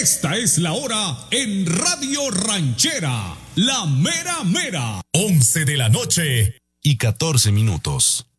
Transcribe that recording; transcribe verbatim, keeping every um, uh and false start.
Esta es la hora en Radio Ranchera, la mera mera. once de la noche y catorce minutos.